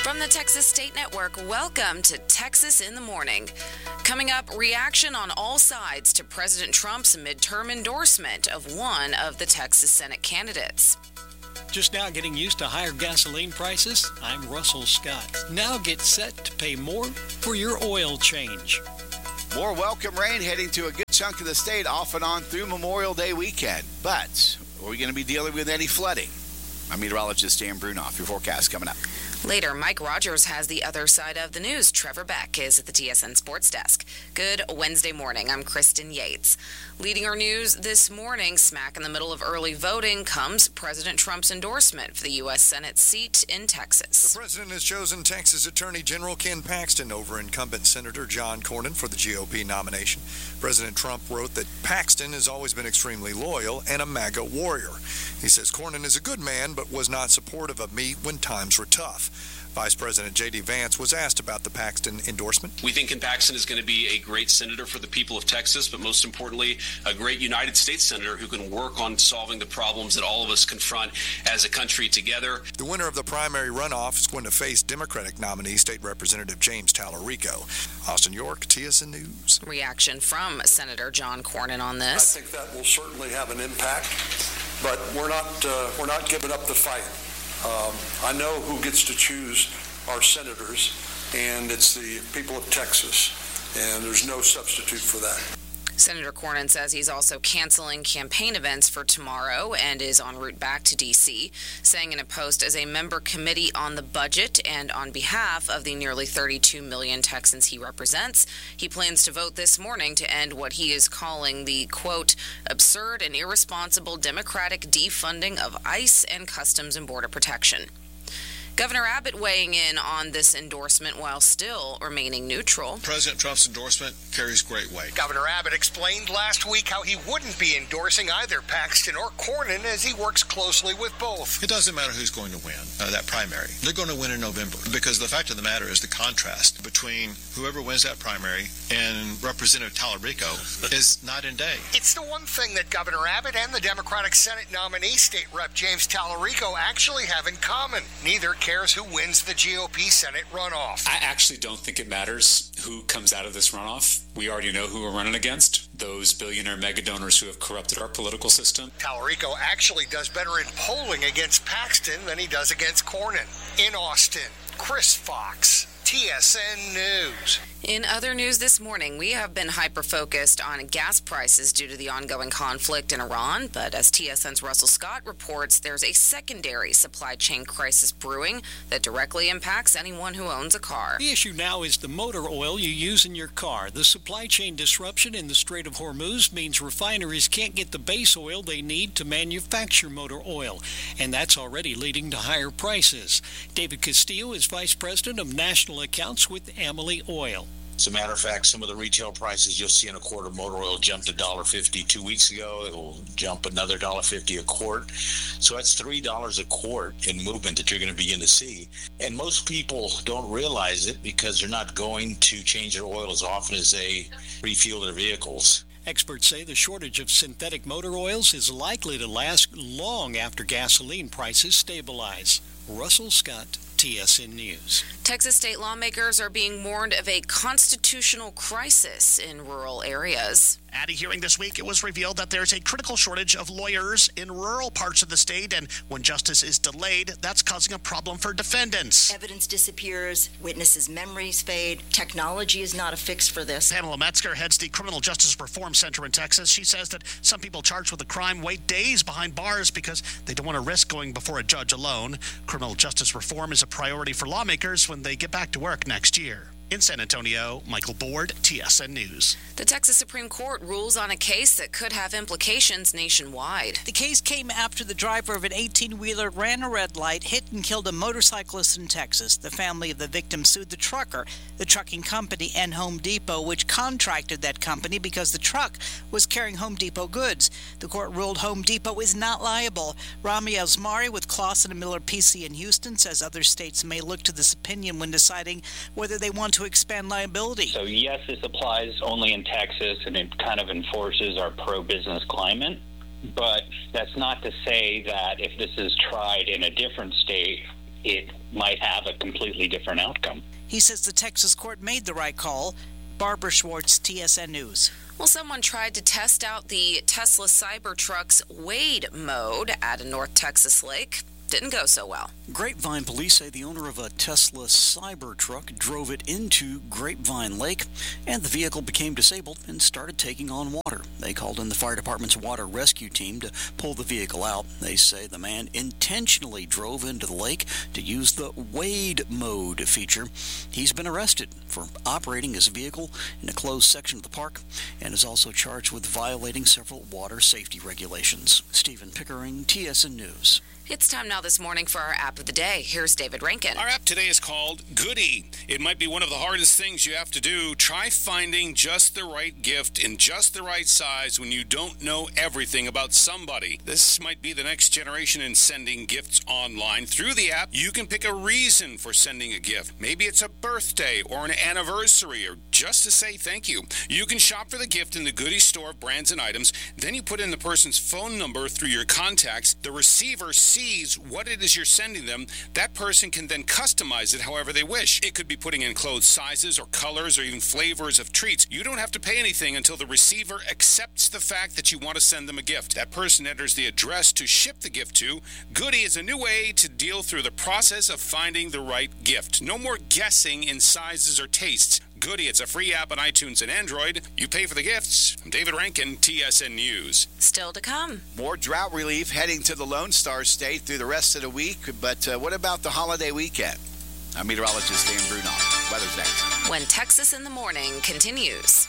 From the Texas State Network, welcome to Texas in the Morning. Coming up, reaction on all sides to President Trump's midterm endorsement of one of the Texas Senate candidates. Just now getting used to higher gasoline prices? I'm Russell Scott. Now get set to pay more for your oil change. More welcome rain heading to a good chunk of the state off and on through Memorial Day weekend. But are we going to be dealing with any flooding? I'm meteorologist Dan Brunoff. Your forecast coming up. Later, Mike Rogers has the other side of the news. Trevor Beck is at the TSN Sports Desk. Good Wednesday morning. I'm Kristen Yates. Leading our news this morning, smack in the middle of early voting, comes President Trump's endorsement for the U.S. Senate seat in Texas. The president has chosen Texas Attorney General Ken Paxton over incumbent Senator John Cornyn for the GOP nomination. President Trump wrote that Paxton has always been extremely loyal and a MAGA warrior. He says Cornyn is a good man, but was not supportive of me when times were tough. Vice President J.D. Vance was asked about the Paxton endorsement. We think Ken Paxton is going to be a great senator for the people of Texas, but most importantly, a great United States senator who can work on solving the problems that all of us confront as a country together. The winner of the primary runoff is going to face Democratic nominee State Representative James Tallarico. Austin York, TSN News. Reaction from Senator John Cornyn on this. I think that will certainly have an impact, but we're not giving up the fight. I know who gets to choose our senators, and it's the people of Texas, and there's no substitute for that. Senator Cornyn says he's also canceling campaign events for tomorrow and is en route back to D.C., saying in a post as a member committee on the budget and on behalf of the nearly 32 million Texans he represents, he plans to vote this morning to end what he is calling the, quote, absurd and irresponsible Democratic defunding of ICE and Customs and Border Protection. Governor Abbott weighing in on this endorsement while still remaining neutral. President Trump's endorsement carries great weight. Governor Abbott explained last week how he wouldn't be endorsing either Paxton or Cornyn as he works closely with both. It doesn't matter who's going to win that primary. They're going to win in November because the fact of the matter is the contrast between whoever wins that primary and Representative Tallarico is night and day. It's the one thing that Governor Abbott and the Democratic Senate nominee, State Rep James Tallarico, actually have in common. Neither cares who wins the GOP Senate runoff. I actually don't think it matters who comes out of this runoff. We already know who we're running against, those billionaire mega donors who have corrupted our political system. Tallarico actually does better in polling against Paxton than he does against Cornyn. In Austin, Chris Fox, TSN News. In other news this morning, we have been hyper-focused on gas prices due to the ongoing conflict in Iran, but as TSN's Russell Scott reports, there's a secondary supply chain crisis brewing that directly impacts anyone who owns a car. The issue now is the motor oil you use in your car. The supply chain disruption in the Strait of Hormuz means refineries can't get the base oil they need to manufacture motor oil, and that's already leading to higher prices. David Castillo is Vice President of National Accounts with Amalie Oil. As a matter of fact, some of the retail prices you'll see in a quart of motor oil jumped $1.50 2 weeks ago. It will jump another $1.50 a quart. So that's $3 a quart in movement that you're going to begin to see. And most people don't realize it because they're not going to change their oil as often as they refuel their vehicles. Experts say the shortage of synthetic motor oils is likely to last long after gasoline prices stabilize. Russell Scott, TSN News. Texas state lawmakers are being warned of a constitutional crisis in rural areas. At a hearing this week, it was revealed that there's a critical shortage of lawyers in rural parts of the state, and when justice is delayed, that's causing a problem for defendants. Evidence disappears, witnesses' memories fade. Technology is not a fix for this. Pamela Metzger heads the Criminal Justice Reform Center in Texas. She says that some people charged with a crime wait days behind bars because they don't want to risk going before a judge alone. Criminal justice reform is a priority for lawmakers when they get back to work next year. In San Antonio, Michael Board, TSN News. The Texas Supreme Court rules on a case that could have implications nationwide. The case came after the driver of an 18-wheeler ran a red light, hit and killed a motorcyclist in Texas. The family of the victim sued the trucker, the trucking company, and Home Depot, which contracted that company because the truck was carrying Home Depot goods. The court ruled Home Depot is not liable. Rami Asmari with Clausen and Miller PC in Houston says other states may look to this opinion when deciding whether they want to expand liability. So yes, this applies only in Texas, and it kind of enforces our pro-business climate. But that's not to say that if this is tried in a different state, it might have a completely different outcome. He says the Texas court made the right call. Barbara Schwartz, TSN News. Well, someone tried to test out the Tesla Cybertruck's Wade mode at a North Texas lake. Didn't go so well. Grapevine police say the owner of a Tesla Cybertruck drove it into Grapevine Lake, and the vehicle became disabled and started taking on water. They called in the fire department's water rescue team to pull the vehicle out. They say the man intentionally drove into the lake to use the Wade mode feature. He's been arrested for operating his vehicle in a closed section of the park and is also charged with violating several water safety regulations. Stephen Pickering, TSN News. It's time now this morning for our app of the day. Here's David Rankin. Our app today is called Goody. It might be one of the hardest things you have to do. Try finding just the right gift in just the right size when you don't know everything about somebody. This might be the next generation in sending gifts online. Through the app, you can pick a reason for sending a gift. Maybe it's a birthday or an anniversary or just to say thank you. You can shop for the gift in the Goody store of brands and items. Then you put in the person's phone number through your contacts. The receiver sees what it is you're sending them. That person can then customize it however they wish. It could be putting in clothes sizes or colors or even flavors of treats. You don't have to pay anything until the receiver accepts the fact that you want to send them a gift. That person enters the address to ship the gift to. Goody is a new way to deal through the process of finding the right gift. No more guessing in sizes or tastes. Goody, it's a free app on iTunes and Android. You pay for the gifts. I'm David Rankin, TSN News. Still to come. More drought relief heading to the Lone Star State through the rest of the week. But what about the holiday weekend? I'm meteorologist Dan Brunoff. Weather's next. When Texas in the Morning continues.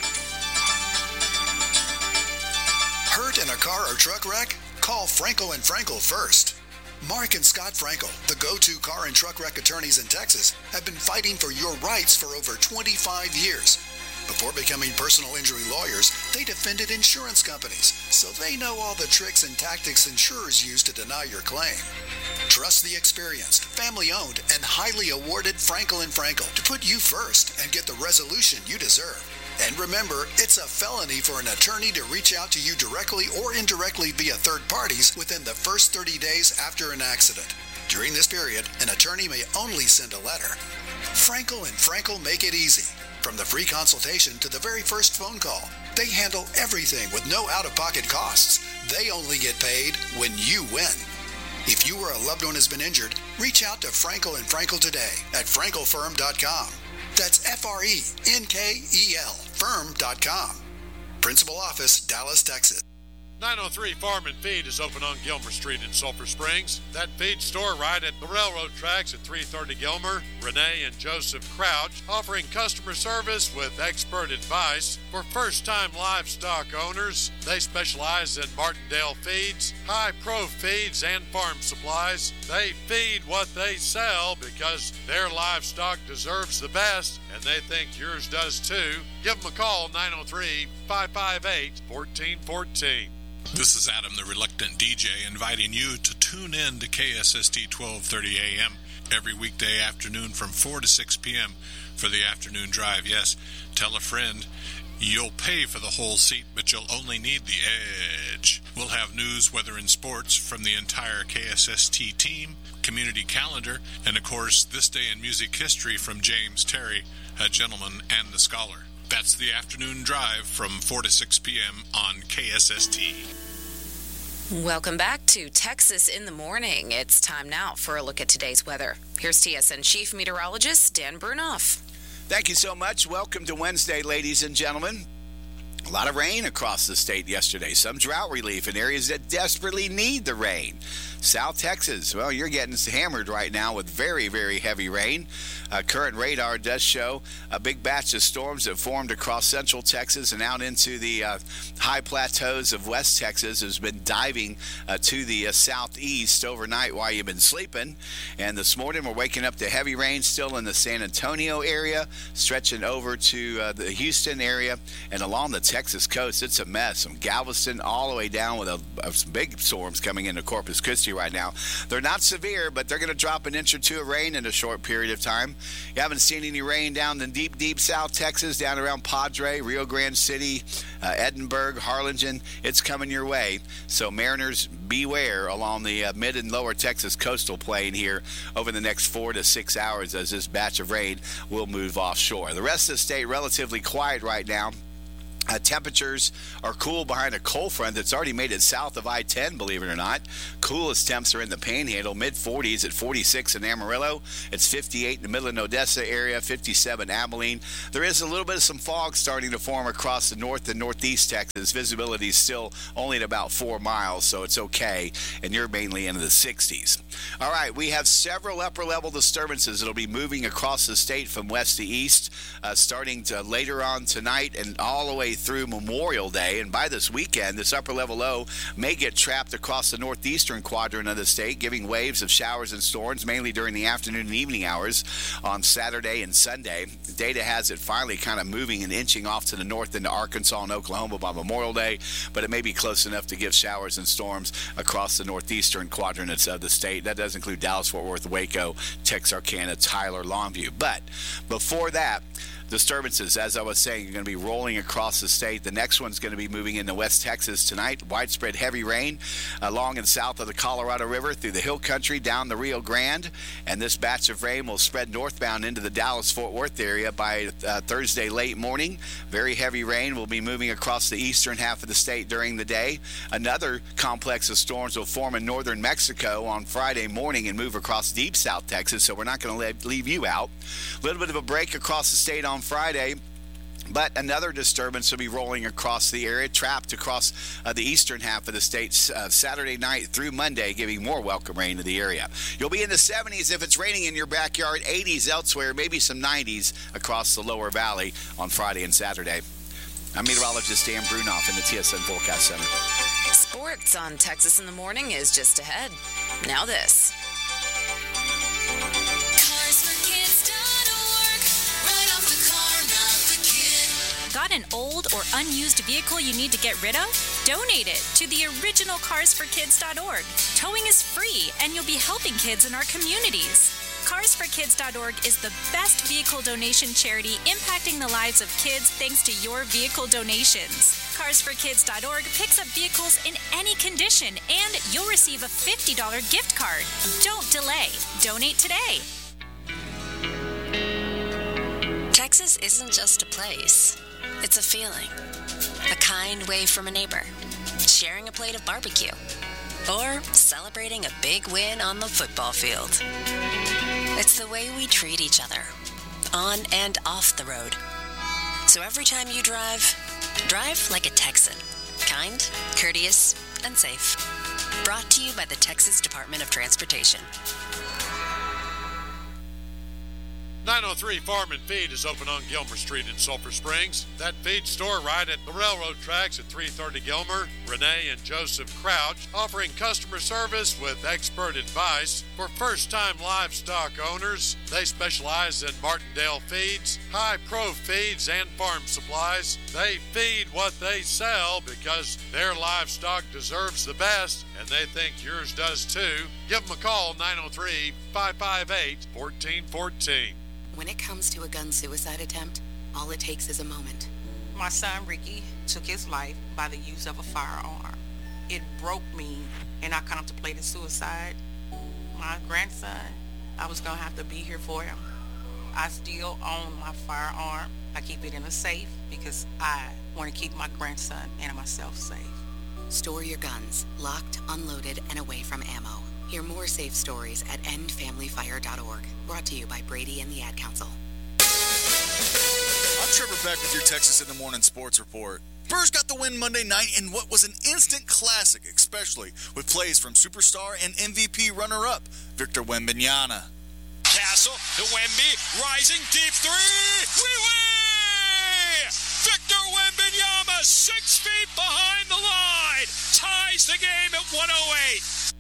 Hurt in a car or truck wreck? Call Frankel & Frankel first. Mark and Scott Frankel, the go-to car and truck wreck attorneys in Texas, have been fighting for your rights for over 25 years. Before becoming personal injury lawyers, they defended insurance companies, so they know all the tricks and tactics insurers use to deny your claim. Trust the experienced, family-owned, and highly awarded Frankel & Frankel to put you first and get the resolution you deserve. And remember, it's a felony for an attorney to reach out to you directly or indirectly via third parties within the first 30 days after an accident. During this period, an attorney may only send a letter. Frankel & Frankel make it easy. From the free consultation to the very first phone call, they handle everything with no out-of-pocket costs. They only get paid when you win. If you or a loved one has been injured, reach out to Frankel & Frankel today at frankelfirm.com. That's F-R-E-N-K-E-L, firm.com. Principal office, Dallas, Texas. 903 Farm and Feed is open on Gilmer Street in Sulphur Springs. That feed store right at the railroad tracks at 330 Gilmer. Renee and Joseph Crouch offering customer service with expert advice for first-time livestock owners. They specialize in Martindale feeds, high-pro feeds, and farm supplies. They feed what they sell because their livestock deserves the best, and they think yours does too. Give them a call, 903-558-1414. This is Adam, the Reluctant DJ, inviting you to tune in to KSST 1230 AM every weekday afternoon from 4 to 6 p.m. for the afternoon drive. Yes, tell a friend. You'll pay for the whole seat, but you'll only need the edge. We'll have news, weather, and sports from the entire KSST team, community calendar, and of course, This Day in Music History from James Terry, a gentleman and the scholar. That's the afternoon drive from 4 to 6 p.m. on KSST. Welcome back to Texas in the Morning. It's time now for a look at today's weather. Here's TSN Chief Meteorologist Dan Brunoff. Thank you so much. Welcome to Wednesday, ladies and gentlemen. A lot of rain across the state yesterday. Some drought relief in areas that desperately need the rain. South Texas, well, you're getting hammered right now with very, very heavy rain. Current radar does show a big batch of storms that formed across central Texas and out into the high plateaus of West Texas has been diving to the southeast overnight while you've been sleeping. And this morning we're waking up to heavy rain still in the San Antonio area, stretching over to the Houston area and along the Texas coast, it's a mess. From Galveston all the way down with some big storms coming into Corpus Christi right now. They're not severe, but they're going to drop an inch or two of rain in a short period of time. You haven't seen any rain down in deep South Texas, down around Padre, Rio Grande City, Edinburgh, Harlingen. It's coming your way. So mariners, beware along the mid and lower Texas coastal plain here over the next 4 to 6 hours as this batch of rain will move offshore. The rest of the state relatively quiet right now. Temperatures are cool behind a cold front that's already made it south of I-10, believe it or not. Coolest temps are in the Panhandle, mid-40s at 46 in Amarillo. It's 58 in the Midland Odessa area, 57 Abilene. There is a little bit of some fog starting to form across the north and northeast Texas. Visibility is still only at about 4 miles, so it's okay, and you're mainly into the 60s. All right, we have several upper-level disturbances that will be moving across the state from west to east, starting to later on tonight and all the way through Memorial Day. And by this weekend, this upper level low may get trapped across the northeastern quadrant of the state, giving waves of showers and storms mainly during the afternoon and evening hours on Saturday and Sunday. The data has it finally kind of moving and inching off to the north into Arkansas and Oklahoma by Memorial Day, but it may be close enough to give showers and storms across the northeastern quadrants of the state. That does include Dallas, Fort Worth, Waco, Texarkana, Tyler, Longview. But before that, disturbances, as I was saying, are going to be rolling across the state. The next one's going to be moving into West Texas tonight. Widespread heavy rain along and south of the Colorado River through the Hill Country down the Rio Grande. And this batch of rain will spread northbound into the Dallas-Fort Worth area by Thursday late morning. Very heavy rain will be moving across the eastern half of the state during the day. Another complex of storms will form in northern Mexico on Friday morning and move across deep South Texas, so we're not going to leave you out. A little bit of a break across the state on Friday, but another disturbance will be rolling across the area, trapped across the eastern half of the state Saturday night through Monday, giving more welcome rain to the area. You'll be in the 70s if it's raining in your backyard, 80s elsewhere, maybe some 90s across the lower valley on Friday and Saturday. I'm meteorologist Dan Brunoff in the TSN Forecast Center. Sports on Texas in the Morning is just ahead. Now this. Got an old or unused vehicle you need to get rid of? Donate it to the original carsforkids.org. Towing is free, and you'll be helping kids in our communities. Carsforkids.org is the best vehicle donation charity impacting the lives of kids thanks to your vehicle donations. Carsforkids.org picks up vehicles in any condition, and you'll receive a $50 gift card. Don't delay. Donate today. Texas isn't just a place. It's a feeling. A kind wave from a neighbor. Sharing a plate of barbecue. Or celebrating a big win on the football field. It's the way we treat each other. On and off the road. So every time you drive like a Texan. Kind, courteous, and safe. Brought to you by the Texas Department of Transportation. 903 Farm and Feed is open on Gilmer Street in Sulphur Springs. That feed store right at the railroad tracks at 330 Gilmer. Renee and Joseph Crouch offering customer service with expert advice for first-time livestock owners. They specialize in Martindale feeds, high-pro feeds, and farm supplies. They feed what they sell because their livestock deserves the best, and they think yours does too. Give them a call, 903-558-1414. When it comes to a gun suicide attempt, all it takes is a moment. My son Ricky took his life by the use of a firearm. It broke me, and I contemplated suicide. My grandson, I was going to have to be here for him. I still own my firearm. I keep it in a safe because I want to keep my grandson and myself safe. Store your guns, locked, unloaded, and away from ammo. Hear more safe stories at endfamilyfire.org. Brought to you by Brady and the Ad Council. I'm Trevor Beck with your Texas in the Morning Sports Report. Spurs got the win Monday night in what was an instant classic, especially with plays from superstar and MVP runner-up Victor Wembanyama. Castle to Wemby, rising deep three. Wee-wee! Victor Wembanyama, 6 feet behind the line, ties the game at 108.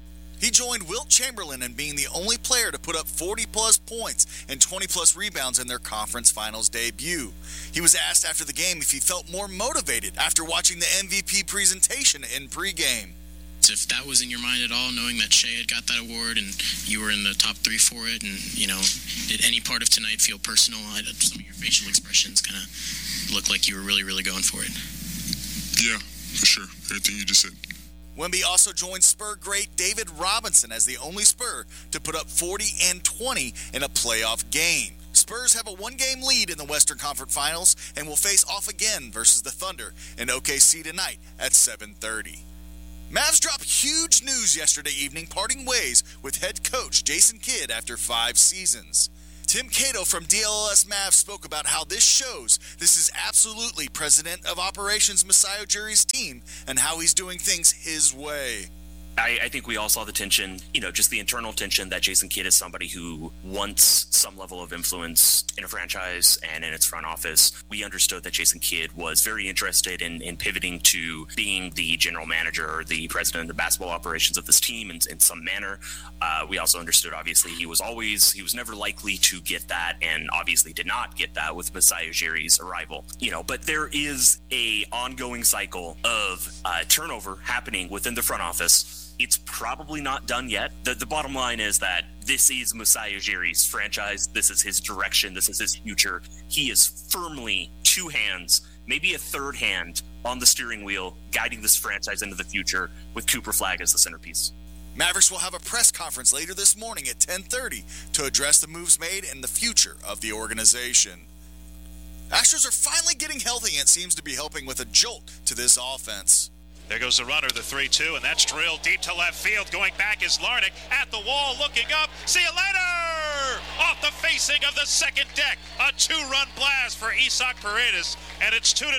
He joined Wilt Chamberlain in being the only player to put up 40-plus points and 20-plus rebounds in their conference finals debut. He was asked after the game if he felt more motivated after watching the MVP presentation in pregame. If that was in your mind at all, knowing that Shea had got that award and you were in the top 3 for it, and, did any part of tonight feel personal? Some of your facial expressions kind of look like you were really, really going for it. Yeah, for sure. Everything you just said. Wemby also joined Spur great David Robinson as the only Spur to put up 40 and 20 in a playoff game. Spurs have a 1-game lead in the Western Conference Finals and will face off again versus the Thunder in OKC tonight at 7:30. Mavs dropped huge news yesterday evening, parting ways with head coach Jason Kidd after 5 seasons. Tim Cato from DLS Mavs spoke about how this shows this is absolutely President of Operations Masai Ujiri's team and how he's doing things his way. I think we all saw the tension, just the internal tension that Jason Kidd is somebody who wants some level of influence in a franchise and in its front office. We understood that Jason Kidd was very interested in pivoting to being the general manager or the president of basketball operations of this team in some manner. We also understood, obviously, he was never likely to get that, and obviously did not get that with Masai Ujiri's arrival. But there is a ongoing cycle of turnover happening within the front office. It's probably not done yet. The bottom line is that this is Masai Ujiri's franchise. This is his direction. This is his future. He is firmly 2 hands, maybe a third hand on the steering wheel, guiding this franchise into the future with Cooper Flagg as the centerpiece. Mavericks will have a press conference later this morning at 10:30 to address the moves made and the future of the organization. Astros are finally getting healthy, and it seems to be helping with a jolt to this offense. There goes the runner, the 3-2, and that's drilled deep to left field. Going back is Larnach at the wall, looking up. See you later! Off the facing of the second deck. A 2-run blast for Isaac Paredes, and it's 2-0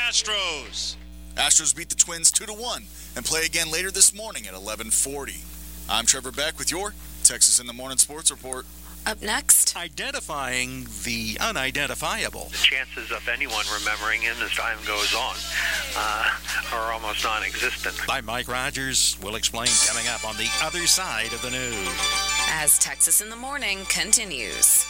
Astros. Astros beat the Twins 2-1 and play again later this morning at 11:40. I'm Trevor Beck with your Texas in the Morning Sports Report. Up next, identifying the unidentifiable. The chances of anyone remembering him as time goes on are almost non-existent. By Mike Rogers. We'll explain coming up on the other side of the news. As Texas in the Morning continues.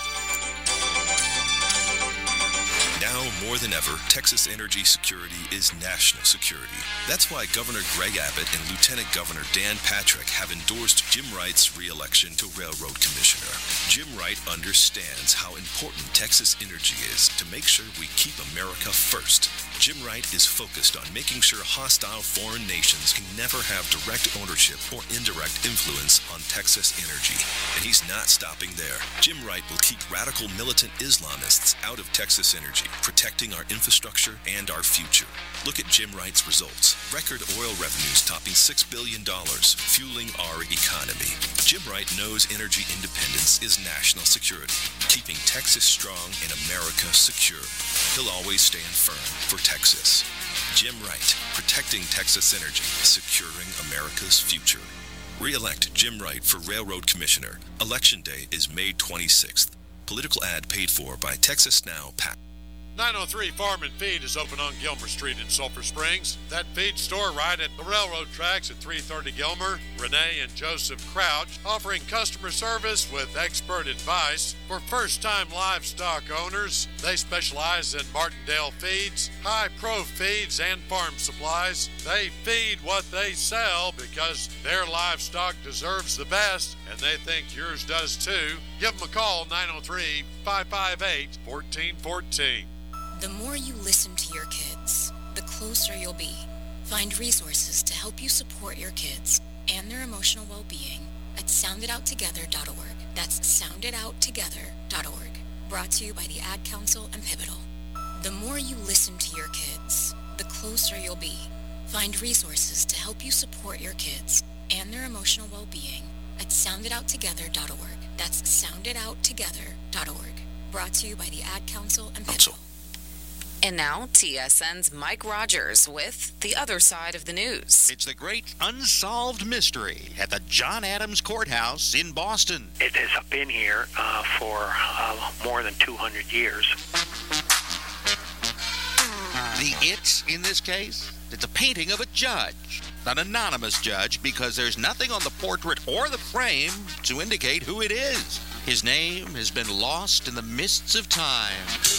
Now more than ever, Texas energy security is national security. That's why Governor Greg Abbott and Lieutenant Governor Dan Patrick have endorsed Jim Wright's re-election to Railroad Commissioner. Jim Wright understands how important Texas energy is to make sure we keep America first. Jim Wright is focused on making sure hostile foreign nations can never have direct ownership or indirect influence on Texas energy. And he's not stopping there. Jim Wright will keep radical militant Islamists out of Texas energy, protecting our infrastructure and our future. Look at Jim Wright's results. Record oil revenues topping $6 billion, fueling our economy. Jim Wright knows energy independence is national security, keeping Texas strong and America secure. He'll always stand firm for Texas. Jim Wright, protecting Texas energy, securing America's future. Re-elect Jim Wright for Railroad Commissioner. Election day is May 26th. Political ad paid for by Texas Now PAC. 903 Farm and Feed is open on Gilmer Street in Sulphur Springs. That feed store right at the railroad tracks at 330 Gilmer. Renee and Joseph Crouch offering customer service with expert advice for first-time livestock owners. They specialize in Martindale feeds, high-pro feeds, and farm supplies. They feed what they sell because their livestock deserves the best, and they think yours does too. Give them a call, 903-558-1414. The more you listen to your kids, the closer you'll be. Find resources to help you support your kids and their emotional well-being at sounditouttogether.org. That's sounditouttogether.org. Brought to you by the Ad Council and Pivotal. The more you listen to your kids, the closer you'll be. Find resources to help you support your kids and their emotional well-being at sounditouttogether.org. That's sounditouttogether.org. Brought to you by the Ad Council and Pivotal. And now, TSN's Mike Rogers with the other side of the news. It's the great unsolved mystery at the John Adams Courthouse in Boston. It has been here for more than 200 years. The it in this case, it's a painting of a judge, an anonymous judge, because there's nothing on the portrait or the frame to indicate who it is. His name has been lost in the mists of time.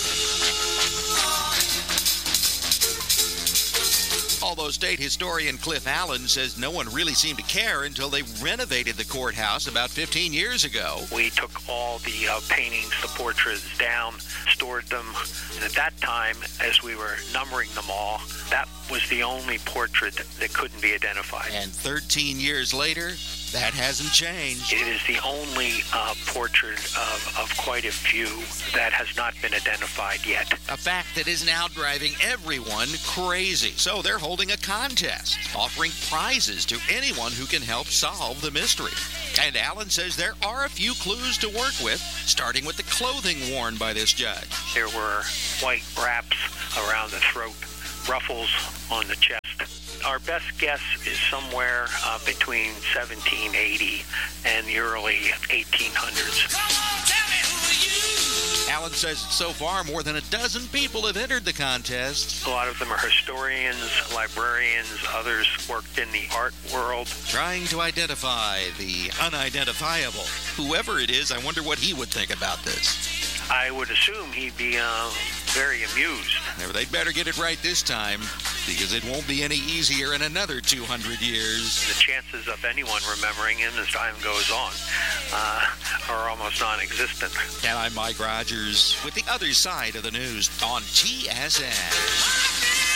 Although state historian Cliff Allen says no one really seemed to care until they renovated the courthouse about 15 years ago. We took all the paintings, the portraits down, stored them, and at that time, as we were numbering them all, that was the only portrait that couldn't be identified. And 13 years later, that hasn't changed. It is the only portrait of quite a few that has not been identified yet. A fact that is now driving everyone crazy. So they're holding a contest, offering prizes to anyone who can help solve the mystery. And Allen says there are a few clues to work with, starting with the clothing worn by this judge. There were white wraps around the throat, ruffles on the chest. Our best guess is somewhere between 1780 and the early 1800s. Allen says so far more than a dozen people have entered the contest. A lot of them are historians, librarians, others worked in the art world. Trying to identify the unidentifiable. Whoever it is, I wonder what he would think about this. I would assume he'd be very amused. They'd better get it right this time, because it won't be any easier in another 200 years. The chances of anyone remembering him as time goes on are almost non-existent. And I'm Mike Rogers with the other side of the news on TSN.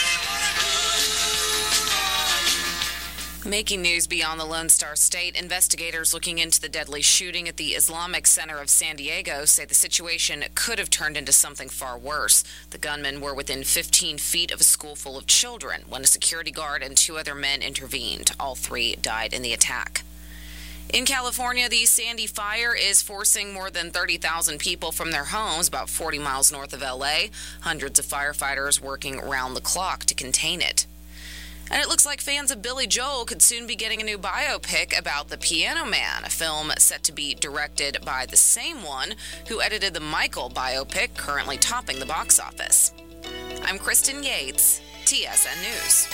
Making news beyond the Lone Star State, investigators looking into the deadly shooting at the Islamic Center of San Diego say the situation could have turned into something far worse. The gunmen were within 15 feet of a school full of children when a security guard and two other men intervened. All three died in the attack. In California, the Sandy Fire is forcing more than 30,000 people from their homes about 40 miles north of L.A. Hundreds of firefighters working round the clock to contain it. And it looks like fans of Billy Joel could soon be getting a new biopic about the Piano Man, a film set to be directed by the same one who edited the Michael biopic, currently topping the box office. I'm Kristen Yates, TSN News.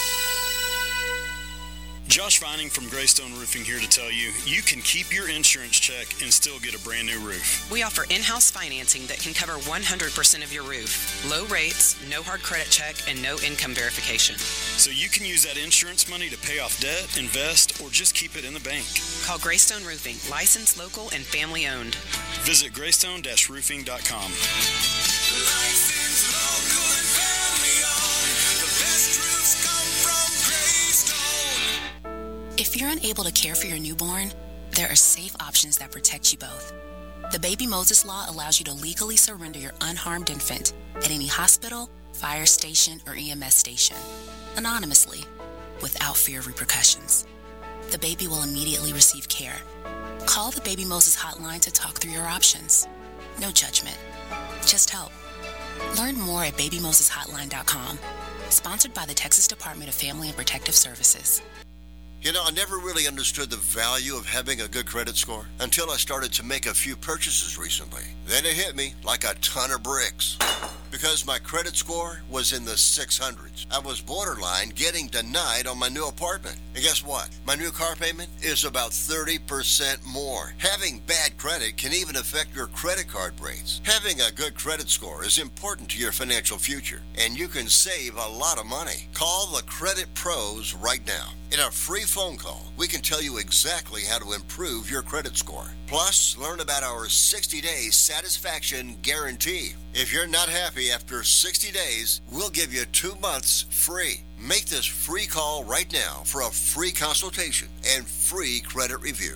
Josh Vining from Greystone Roofing here to tell you, you can keep your insurance check and still get a brand new roof. We offer in-house financing that can cover 100% of your roof. Low rates, no hard credit check, and no income verification. So you can use that insurance money to pay off debt, invest, or just keep it in the bank. Call Greystone Roofing, licensed, local, and family owned. Visit greystone-roofing.com. Licensed, local, and family owned. The best roofs come from Greystone. If you're unable to care for your newborn, there are safe options that protect you both. The Baby Moses Law allows you to legally surrender your unharmed infant at any hospital, fire station, or EMS station, anonymously, without fear of repercussions. The baby will immediately receive care. Call the Baby Moses hotline to talk through your options. No judgment, just help. Learn more at babymoseshotline.com. Sponsored by the Texas Department of Family and Protective Services. You know, I never really understood the value of having a good credit score until I started to make a few purchases recently. Then it hit me like a ton of bricks. Because my credit score was in the 600s. I was borderline getting denied on my new apartment. And guess what? My new car payment is about 30% more. Having bad credit can even affect your credit card rates. Having a good credit score is important to your financial future, and you can save a lot of money. Call the Credit Pros right now. In a free phone call, we can tell you exactly how to improve your credit score. Plus, learn about our 60-day satisfaction guarantee. If you're not happy after 60 days, we'll give you 2 months free. Make this free call right now for a free consultation and free credit review.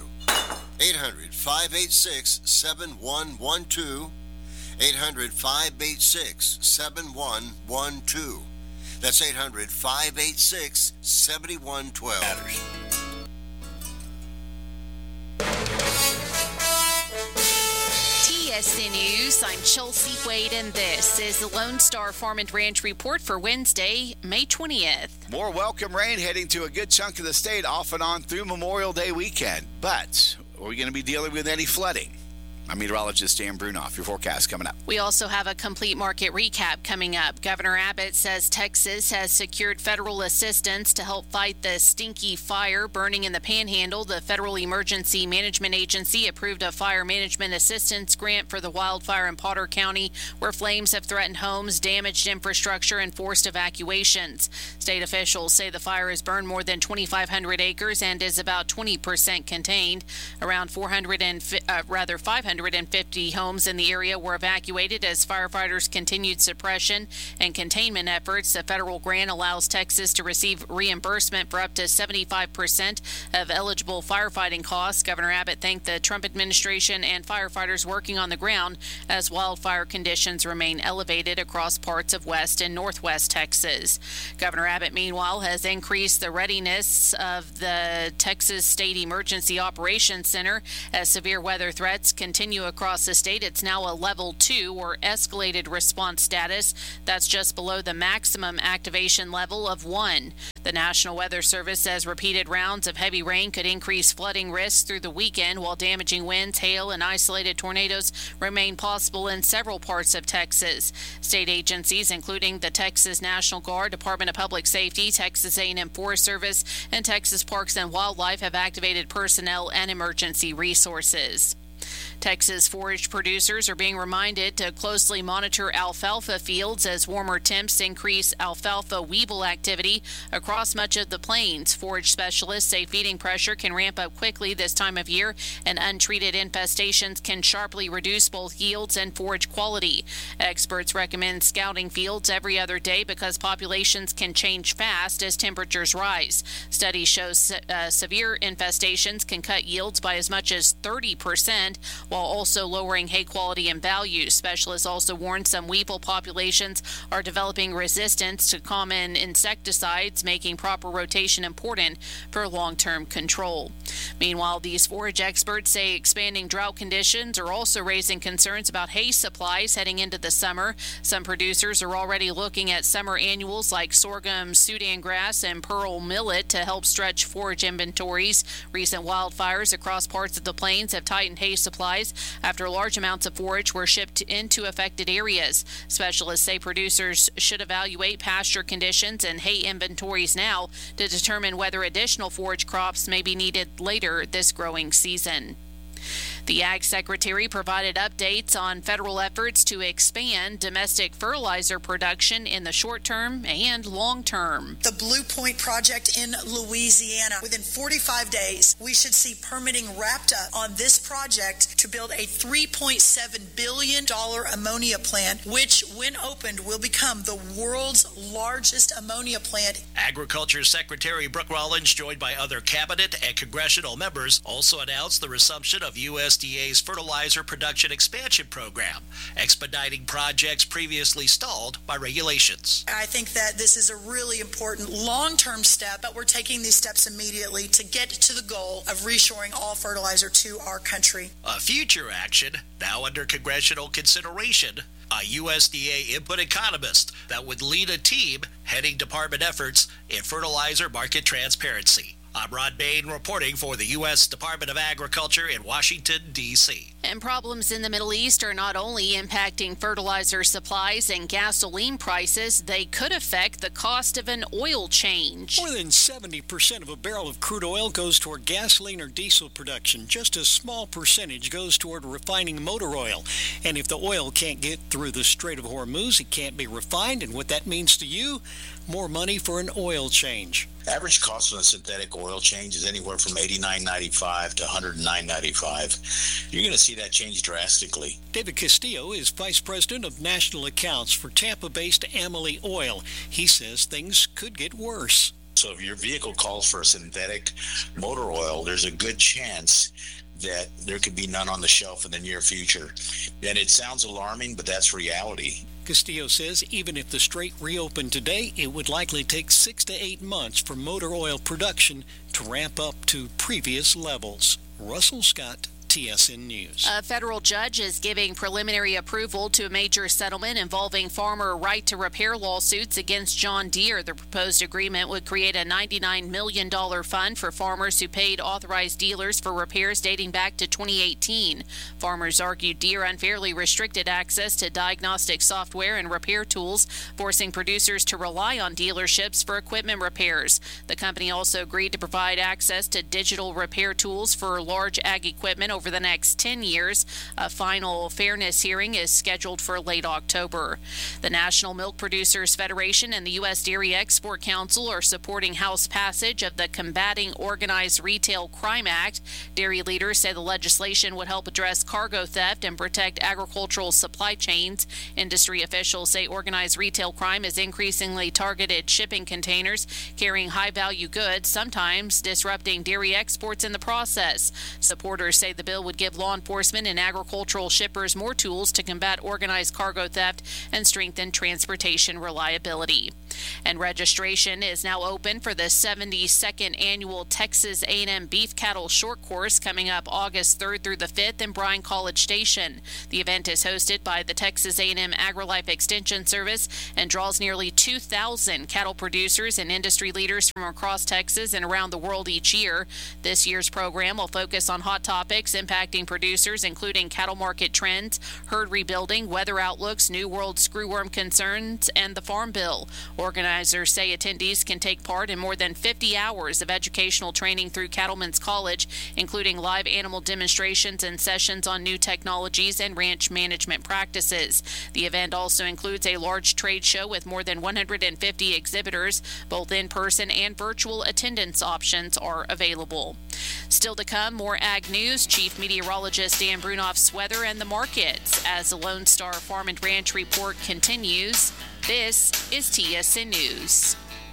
800-586-7112. 800-586-7112. That's 800-586-7112. TSN News, I'm Chelsea Wade, and this is the Lone Star Farm and Ranch Report for Wednesday, May 20th. More welcome rain heading to a good chunk of the state off and on through Memorial Day weekend. But are we going to be dealing with any flooding? I'm meteorologist Dan Brunoff. Your forecast coming up. We also have a complete market recap coming up. Governor Abbott says Texas has secured federal assistance to help fight the stinky fire burning in the Panhandle. The Federal Emergency Management Agency approved a fire management assistance grant for the wildfire in Potter County, where flames have threatened homes, damaged infrastructure, and forced evacuations. State officials say the fire has burned more than 2,500 acres and is about 20% contained. Around 550 homes in the area were evacuated as firefighters continued suppression and containment efforts. The federal grant allows Texas to receive reimbursement for up to 75% of eligible firefighting costs. Governor Abbott thanked the Trump administration and firefighters working on the ground as wildfire conditions remain elevated across parts of West and Northwest Texas. Governor Abbott, meanwhile, has increased the readiness of the Texas State Emergency Operations Center as severe weather threats continue across the state. It's now a level 2 or escalated response status. That's just below the maximum activation level of 1. The National Weather Service says repeated rounds of heavy rain could increase flooding risks through the weekend, while damaging winds, hail, and isolated tornadoes remain possible in several parts of Texas. State agencies, including the Texas National Guard, Department of Public Safety, Texas A&M Forest Service, and Texas Parks and Wildlife, have activated personnel and emergency resources. Texas forage producers are being reminded to closely monitor alfalfa fields as warmer temps increase alfalfa weevil activity across much of the plains. Forage specialists say feeding pressure can ramp up quickly this time of year, and untreated infestations can sharply reduce both yields and forage quality. Experts recommend scouting fields every other day because populations can change fast as temperatures rise. Studies show severe infestations can cut yields by as much as 30%, while also lowering hay quality and value. Specialists also warn some weevil populations are developing resistance to common insecticides, making proper rotation important for long-term control. Meanwhile, these forage experts say expanding drought conditions are also raising concerns about hay supplies heading into the summer. Some producers are already looking at summer annuals like sorghum, Sudan grass, and pearl millet to help stretch forage inventories. Recent wildfires across parts of the plains have tightened hay supplies after large amounts of forage were shipped into affected areas. Specialists say producers should evaluate pasture conditions and hay inventories now to determine whether additional forage crops may be needed later this growing season. The Ag Secretary provided updates on federal efforts to expand domestic fertilizer production in the short term and long term. The Blue Point project in Louisiana. Within 45 days, we should see permitting wrapped up on this project to build a $3.7 billion ammonia plant, which, when opened, will become the world's largest ammonia plant. Agriculture Secretary Brooke Rollins, joined by other cabinet and congressional members, also announced the resumption of USDA's fertilizer production expansion program, expediting projects previously stalled by regulations. I think that this is a really important long-term step, but we're taking these steps immediately to get to the goal of reshoring all fertilizer to our country. A future action now under congressional consideration, a USDA input economist that would lead a team heading department efforts in fertilizer market transparency. I'm Rod Bain reporting for the U.S. Department of Agriculture in Washington, D.C. And problems in the Middle East are not only impacting fertilizer supplies and gasoline prices, they could affect the cost of an oil change. More than 70% of a barrel of crude oil goes toward gasoline or diesel production. Just a small percentage goes toward refining motor oil. And if the oil can't get through the Strait of Hormuz, it can't be refined. And what that means to you, more money for an oil change. Average cost on a synthetic oil change is anywhere from $89.95 to $109.95. You're going to see that change drastically. David Castillo is Vice President of National Accounts for Tampa-based Amalie Oil. He says things could get worse. So if your vehicle calls for a synthetic motor oil, there's a good chance that there could be none on the shelf in the near future. And it sounds alarming, but that's reality. Castillo says even if the strait reopened today, it would likely take 6 to 8 months for motor oil production to ramp up to previous levels. Russell Scott, TSN News. A federal judge is giving preliminary approval to a major settlement involving farmer right-to-repair lawsuits against John Deere. The proposed agreement would create a $99 million fund for farmers who paid authorized dealers for repairs dating back to 2018. Farmers argued Deere unfairly restricted access to diagnostic software and repair tools, forcing producers to rely on dealerships for equipment repairs. The company also agreed to provide access to digital repair tools for large ag equipment over the next 10 years. A final fairness hearing is scheduled for late October. The National Milk Producers Federation and the U.S. Dairy Export Council are supporting House passage of the Combating Organized Retail Crime Act. Dairy leaders say the legislation would help address cargo theft and protect agricultural supply chains. Industry officials say organized retail crime has increasingly targeted shipping containers carrying high-value goods, sometimes disrupting dairy exports in the process. Supporters say the bill would give law enforcement and agricultural shippers more tools to combat organized cargo theft and strengthen transportation reliability. And registration is now open for the 72nd annual Texas A&M Beef Cattle Short Course coming up August 3rd through the 5th in Bryan College Station. The event is hosted by the Texas A&M AgriLife Extension Service and draws nearly 2,000 cattle producers and industry leaders from across Texas and around the world each year. This year's program will focus on hot topics impacting producers, including cattle market trends, herd rebuilding, weather outlooks, New World screwworm concerns, and the Farm Bill. Organizers say attendees can take part in more than 50 hours of educational training through Cattlemen's College, including live animal demonstrations and sessions on new technologies and ranch management practices. The event also includes a large trade show with more than 150 exhibitors. Both in-person and virtual attendance options are available. Still to come, more ag news, Chief Meteorologist Dan Brunoff's weather and the markets as the Lone Star Farm and Ranch Report continues. This is TSN News.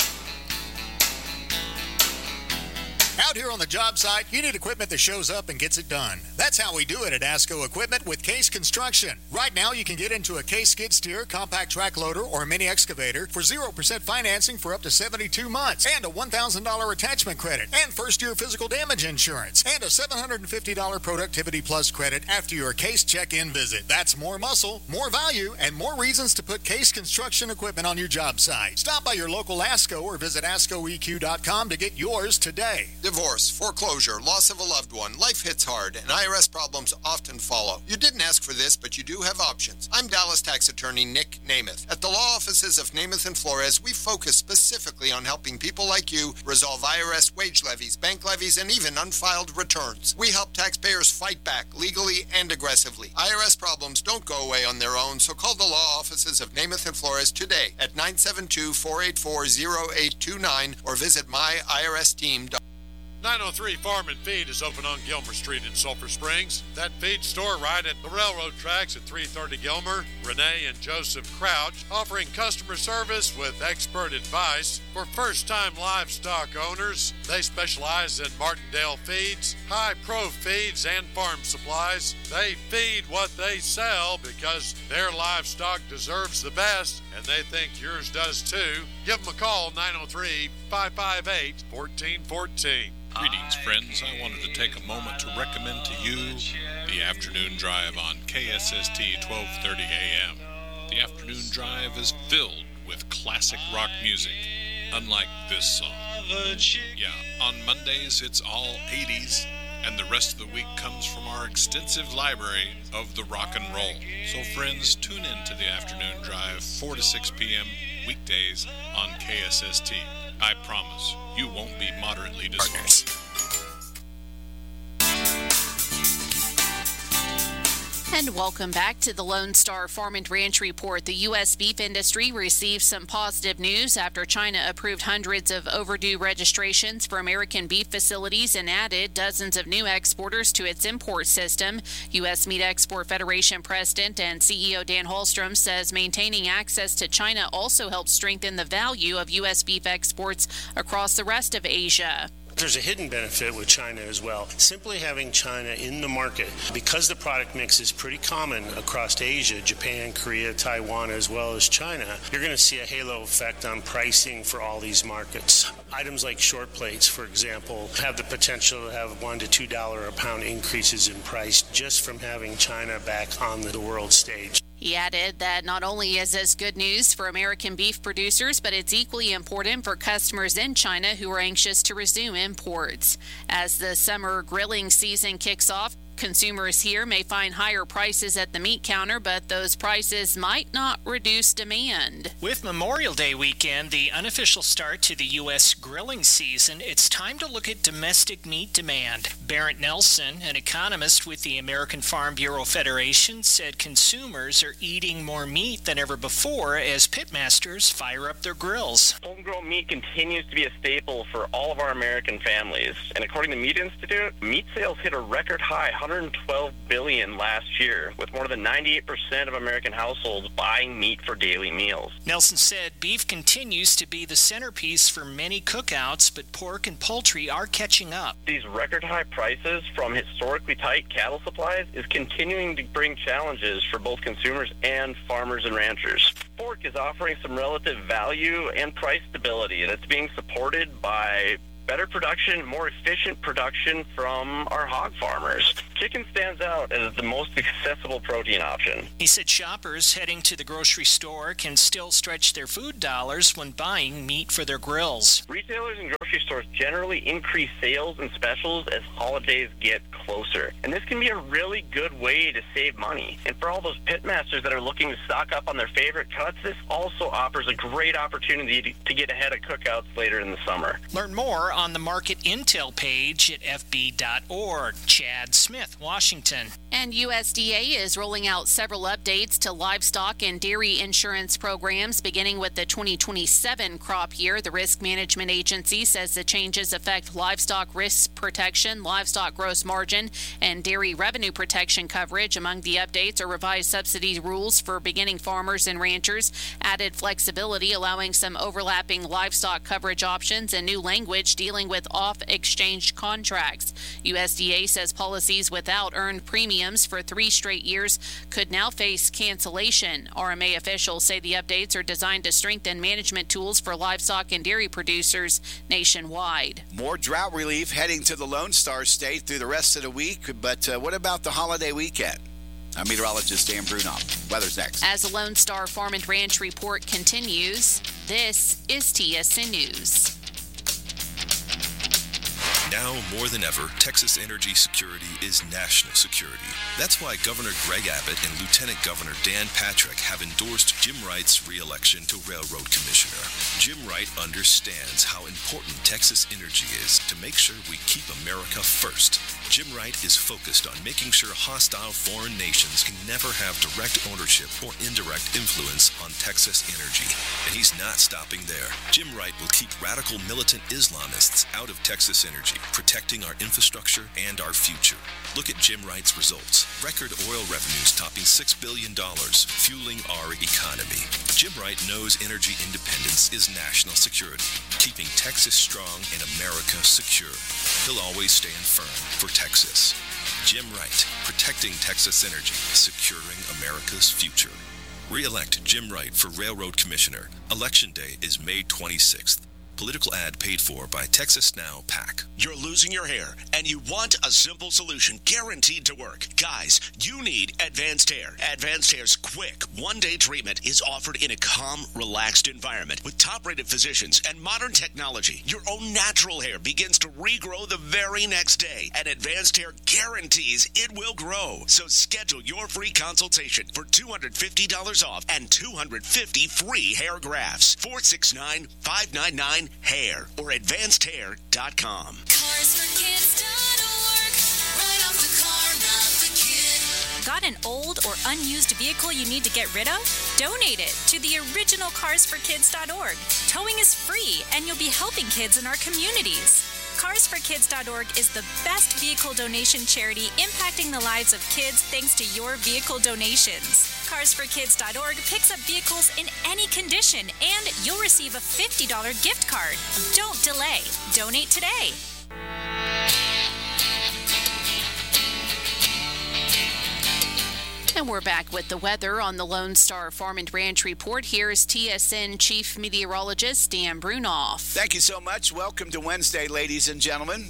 Out here on the job site, you need equipment that shows up and gets it done. That's how we do it at ASCO Equipment with Case Construction. Right now, you can get into a Case skid steer, compact track loader, or mini excavator for 0% financing for up to 72 months, and a $1,000 attachment credit, and first-year physical damage insurance, and a $750 Productivity Plus credit after your Case check-in visit. That's more muscle, more value, and more reasons to put Case Construction Equipment on your job site. Stop by your local ASCO or visit ASCOEQ.com to get yours today. Divorce, foreclosure, loss of a loved one, life hits hard, and IRS problems often follow. You didn't ask for this, but you do have options. I'm Dallas tax attorney Nick Namath. At the law offices of Namath and Flores, we focus specifically on helping people like you resolve IRS wage levies, bank levies, and even unfiled returns. We help taxpayers fight back legally and aggressively. IRS problems don't go away on their own, so call the law offices of Namath and Flores today at 972-484-0829 or visit myiRSteam.com. 903 Farm and Feed is open on Gilmer Street in Sulphur Springs. That feed store right at the railroad tracks at 330 Gilmer. Renee and Joseph Crouch offering customer service with expert advice for first-time livestock owners. They specialize in Martindale feeds, high-pro feeds, and farm supplies. They feed what they sell because their livestock deserves the best, and they think yours does too. Give them a call, 903-558-1414. Greetings, friends. I wanted to take a moment to recommend to you the Afternoon Drive on KSST 1230 AM. The Afternoon Drive is filled with classic rock music, unlike this song. Yeah, on Mondays it's all 80s, and the rest of the week comes from our extensive library of the rock and roll. So friends, tune in to the Afternoon Drive, 4 to 6 p.m. weekdays on KSST. I promise you won't be moderately disappointed. And welcome back to the Lone Star Farm and Ranch Report. The U.S. beef industry received some positive news after China approved hundreds of overdue registrations for American beef facilities and added dozens of new exporters to its import system. U.S. Meat Export Federation President and CEO Dan Hallstrom says maintaining access to China also helps strengthen the value of U.S. beef exports across the rest of Asia. There's a hidden benefit with China as well. Simply having China in the market, because the product mix is pretty common across Asia, Japan, Korea, Taiwan, as well as China, you're going to see a halo effect on pricing for all these markets. Items like short plates, for example, have the potential to have $1 to $2 a pound increases in price just from having China back on the world stage. He added that not only is this good news for American beef producers, but it's equally important for customers in China who are anxious to resume imports. As the summer grilling season kicks off, consumers here may find higher prices at the meat counter, but those prices might not reduce demand. With Memorial Day weekend, the unofficial start to the U.S. grilling season, it's time to look at domestic meat demand. Barrett Nelson, an economist with the American Farm Bureau Federation, said consumers are eating more meat than ever before as pitmasters fire up their grills. Homegrown meat continues to be a staple for all of our American families. And according to Meat Institute, meat sales hit a record high, $112 billion last year, with more than 98% of American households buying meat for daily meals. Nelson said beef continues to be the centerpiece for many cookouts, but pork and poultry are catching up. These record high prices from historically tight cattle supplies is continuing to bring challenges for both consumers and farmers and ranchers. Pork is offering some relative value and price stability that's being supported by better production, more efficient production from our hog farmers. Chicken stands out as the most accessible protein option. He said shoppers heading to the grocery store can still stretch their food dollars when buying meat for their grills. Retailers and grocery stores generally increase sales and specials as holidays get closer. And this can be a really good way to save money. And for all those pitmasters that are looking to stock up on their favorite cuts, this also offers a great opportunity to get ahead of cookouts later in the summer. Learn more on the Market Intel page at fb.org. Chad Smith, Washington. And USDA is rolling out several updates to livestock and dairy insurance programs beginning with the 2027 crop year. The Risk Management Agency says the changes affect livestock risk protection, livestock gross margin, and dairy revenue protection coverage. Among the updates are revised subsidy rules for beginning farmers and ranchers, added flexibility allowing some overlapping livestock coverage options, and new language dealing with off-exchange contracts. USDA says policies without earned premiums for 3 straight years could now face cancellation. RMA officials say the updates are designed to strengthen management tools for livestock and dairy producers nationwide. More drought relief heading to the Lone Star State through the rest of the week, but what about the holiday weekend? I'm meteorologist Dan Brunoff. Weather's next. As the Lone Star Farm and Ranch report continues, this is TSN News. Now more than ever, Texas energy security is national security. That's why Governor Greg Abbott and Lieutenant Governor Dan Patrick have endorsed Jim Wright's re-election to Railroad Commissioner. Jim Wright understands how important Texas energy is to make sure we keep America first. Jim Wright is focused on making sure hostile foreign nations can never have direct ownership or indirect influence on Texas energy. And he's not stopping there. Jim Wright will keep radical militant Islamists out of Texas energy, protecting our infrastructure and our future. Look at Jim Wright's results. Record oil revenues topping $6 billion, fueling our economy. Jim Wright knows energy independence is national security, keeping Texas strong and America secure. He'll always stand firm for Texas. Jim Wright, protecting Texas energy, securing America's future. Re-elect Jim Wright for Railroad Commissioner. Election day is May 26th. Political ad paid for by Texas Now PAC. You're losing your hair, and you want a simple solution guaranteed to work. Guys, you need Advanced Hair. Advanced Hair's quick, one-day treatment is offered in a calm, relaxed environment with top-rated physicians and modern technology. Your own natural hair begins to regrow the very next day, and Advanced Hair guarantees it will grow. So schedule your free consultation for $250 off and 250 free hair grafts. 469-599 hair or advancedhair.com. CarsForKids.org. Right off the car, not the kid. Got an old or unused vehicle you need to get rid of? Donate it to the original CarsForKids.org. Towing is free, and you'll be helping kids in our communities. CarsForKids.org is the best vehicle donation charity impacting the lives of kids thanks to your vehicle donations. CarsForKids.org picks up vehicles in any condition, and you'll receive a $50 gift card. Don't delay. Donate today. And we're back with the weather on the Lone Star Farm and Ranch Report. Here is TSN Chief Meteorologist Dan Brunoff. Thank you so much. Welcome to Wednesday, ladies and gentlemen.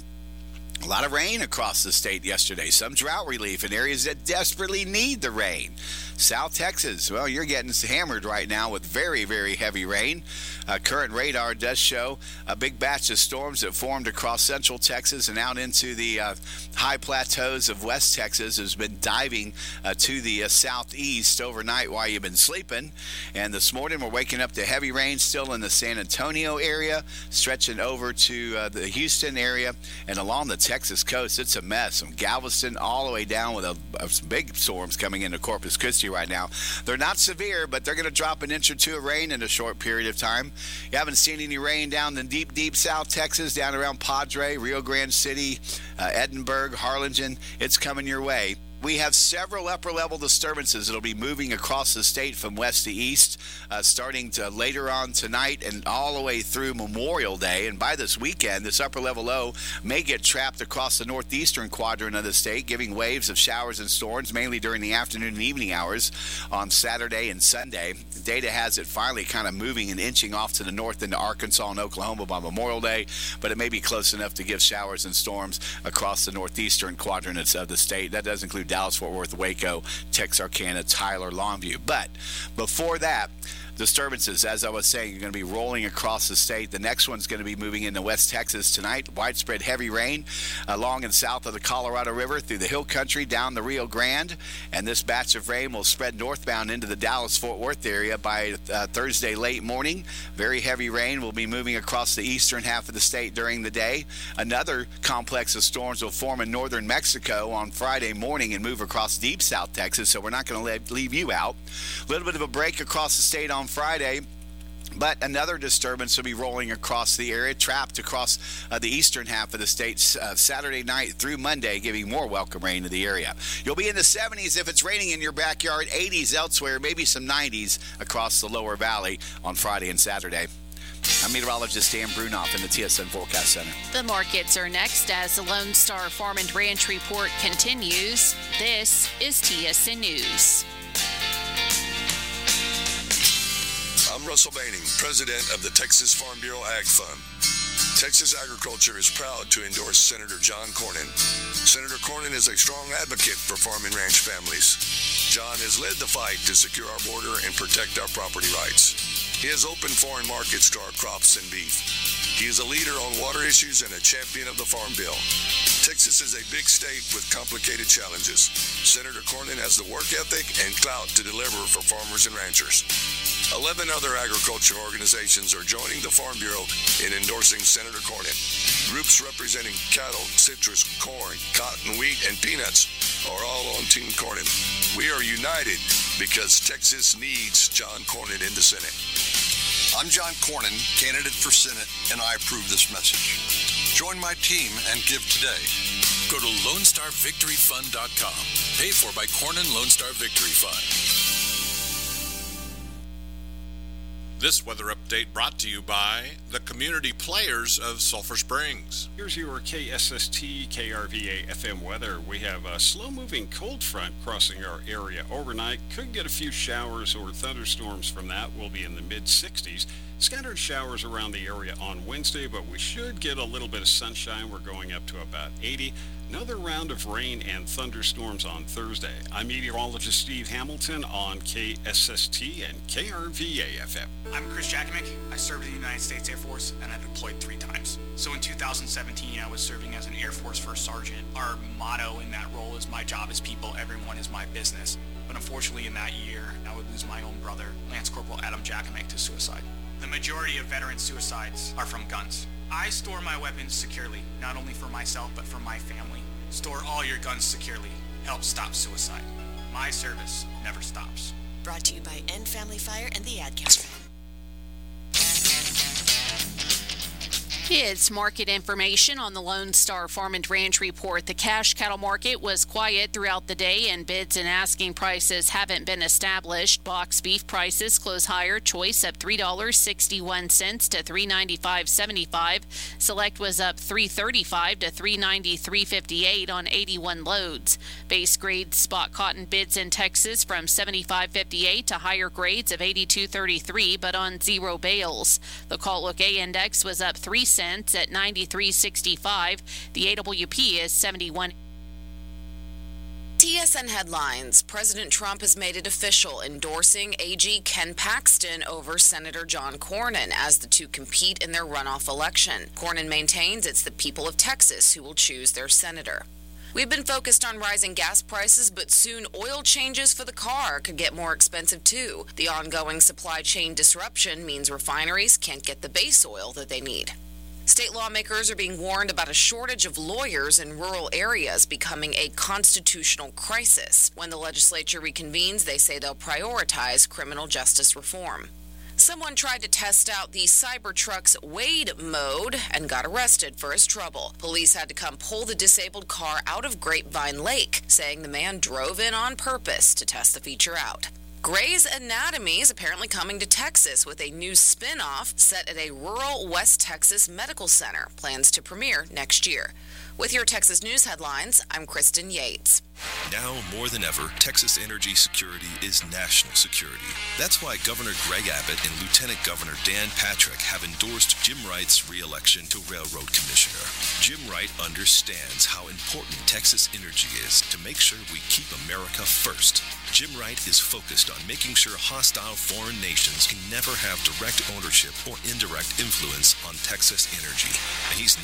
A lot of rain across the state yesterday. Some drought relief in areas that desperately need the rain. South Texas, well, you're getting hammered right now with very, very heavy rain. Current radar does show a big batch of storms that formed across central Texas and out into the high plateaus of West Texas has been diving to the southeast overnight while you've been sleeping. And this morning we're waking up to heavy rain still in the San Antonio area, stretching over to the Houston area and along the Texas coast. It's a mess from Galveston all the way down with some big storms coming into Corpus Christi right now. They're not severe, but they're going to drop an inch or two of rain in a short period of time. You haven't seen any rain down in deep South Texas, down around Padre, Rio Grande City, Edinburgh, Harlingen. It's coming your way. We have several upper-level disturbances that will be moving across the state from west to east, starting to later on tonight and all the way through Memorial Day. And by this weekend, this upper-level low may get trapped across the northeastern quadrant of the state, giving waves of showers and storms, mainly during the afternoon and evening hours on Saturday and Sunday. Data has it finally kind of moving and inching off to the north into Arkansas and Oklahoma by Memorial Day, but it may be close enough to give showers and storms across the northeastern quadrants of the state. That does include Dallas, Fort Worth, Waco, Texarkana, Tyler, Longview. But before that, disturbances, as I was saying, are going to be rolling across the state. The next one's going to be moving into West Texas tonight. Widespread heavy rain along and south of the Colorado River through the hill country down the Rio Grande. And this batch of rain will spread northbound into the Dallas-Fort Worth area by Thursday late morning. Very heavy rain will be moving across the eastern half of the state during the day. Another complex of storms will form in northern Mexico on Friday morning and move across deep South Texas, so we're not going to leave you out. A little bit of a break across the state on Friday, but another disturbance will be rolling across the area, trapped across the eastern half of the state Saturday night through Monday, giving more welcome rain to the area. You'll be in the 70s if it's raining in your backyard, 80s elsewhere, maybe some 90s across the lower valley on Friday and Saturday. I'm meteorologist Dan Brunoff in the TSN Forecast Center. The markets are next as the Lone Star Farm and Ranch Report continues. This is TSN News. I'm Russell Baining, president of the Texas Farm Bureau Ag Fund. Texas agriculture is proud to endorse Senator John Cornyn. Senator Cornyn is a strong advocate for farm and ranch families. John has led the fight to secure our border and protect our property rights. He has opened foreign markets to our crops and beef. He is a leader on water issues and a champion of the Farm Bill. Texas is a big state with complicated challenges. Senator Cornyn has the work ethic and clout to deliver for farmers and ranchers. 11 other agriculture organizations are joining the Farm Bureau in endorsing Senator Cornyn. Groups representing cattle, citrus, corn, cotton, wheat, and peanuts are all on Team Cornyn. We are united because Texas needs John Cornyn in the Senate. I'm John Cornyn, candidate for Senate, and I approve this message. Join my team and give today. Go to LoneStarVictoryFund.com. Paid for by Cornyn Lone Star Victory Fund. This weather update brought to you by the community players of Sulphur Springs. Here's your KSST KRVA FM weather. We have a slow-moving cold front crossing our area overnight. Could get a few showers or thunderstorms from that. We'll be in the mid-60s. Scattered showers around the area on Wednesday, but we should get a little bit of sunshine. We're going up to about 80. Another round of rain and thunderstorms on Thursday. I'm meteorologist Steve Hamilton on KSST and KRVA FM. I'm Chris Jakovic. I served in the United States Air Force and I deployed 3 times. So in 2017, I was serving as an Air Force First Sergeant. Our motto in that role is my job is people, everyone is my business. But unfortunately in that year, I would lose my own brother, Lance Corporal Adam Jakovic, to suicide. The majority of veteran suicides are from guns. I store my weapons securely, not only for myself, but for my family. Store all your guns securely. Help stop suicide. My service never stops. Brought to you by End Family Fire and the AdCast. It's market information on the Lone Star Farm and Ranch Report. The cash cattle market was quiet throughout the day, and bids and asking prices haven't been established. Box beef prices close higher. Choice up $3.61 to $395.75. Select was up $3.35 to $393.58 on 81 loads. Base grade spot cotton bids in Texas from $75.58 to higher grades of $82.33, but on 0 bales. The Call Look A index was up 3 cents at 93.65. The AWP is 71. TSN headlines. President Trump has made it official, endorsing AG Ken Paxton over Senator John Cornyn as the two compete in their runoff election. Cornyn maintains it's the people of Texas who will choose their senator. We've been focused on rising gas prices, but soon oil changes for the car could get more expensive too. The ongoing supply chain disruption means refineries can't get the base oil that they need. State lawmakers are being warned about a shortage of lawyers in rural areas becoming a constitutional crisis. When the legislature reconvenes, they say they'll prioritize criminal justice reform. Someone tried to test out the Cybertruck's Wade mode and got arrested for his trouble. Police had to come pull the disabled car out of Grapevine Lake, saying the man drove in on purpose to test the feature out. Grey's Anatomy is apparently coming to Texas with a new spin-off set at a rural West Texas medical center. Plans to premiere next year. With your Texas News headlines, I'm Kristen Yates. Now more than ever, Texas energy security is national security. That's why Governor Greg Abbott and Lieutenant Governor Dan Patrick have endorsed Jim Wright's re-election to Railroad Commissioner. Jim Wright understands how important Texas energy is to make sure we keep America first. Jim Wright is focused on making sure hostile foreign nations can never have direct ownership or indirect influence on Texas energy. And he's